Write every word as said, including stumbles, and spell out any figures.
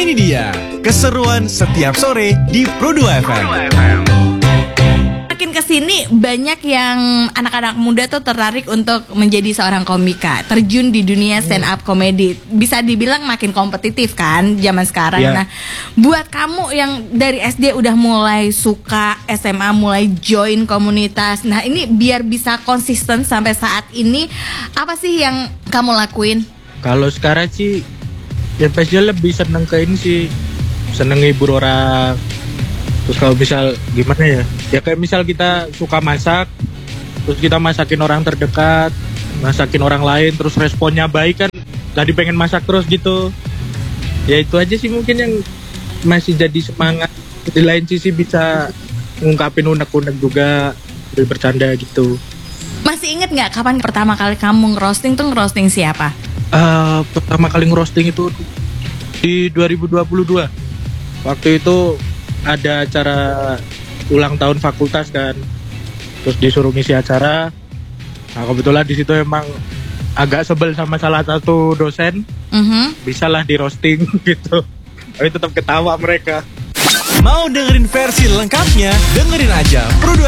Ini dia keseruan setiap sore di Pro dua F M. Makin kesini banyak yang anak-anak muda tuh tertarik untuk menjadi seorang komika, terjun di dunia stand up comedy. Bisa dibilang makin kompetitif kan zaman sekarang. Yeah. Nah, buat kamu yang dari S D udah mulai suka, S M A mulai join komunitas. Nah, ini biar bisa konsisten sampai saat ini, apa sih yang kamu lakuin? Kalau sekarang sih ya pasti lebih seneng ke ini sih, seneng hibur orang. Terus kalau misal gimana ya, ya kayak misal kita suka masak, terus kita masakin orang terdekat, masakin orang lain, terus responnya baik kan, jadi pengen masak terus gitu. Ya itu aja sih mungkin yang masih jadi semangat. Di lain sisi bisa ngungkapin unek-unek juga, bercanda gitu. Masih inget nggak kapan pertama kali kamu ngerosting tuh ngerosting siapa? Uh, pertama kali ngerosting itu di dua ribu dua puluh dua. Waktu itu ada acara ulang tahun fakultas kan, terus disuruh ngisi acara. Nah kebetulan di situ emang agak sebel sama salah satu dosen, Mm-hmm. bisalah di roasting gitu. Tapi tetap ketawa mereka. Mau dengerin versi lengkapnya? Dengerin aja Pro dua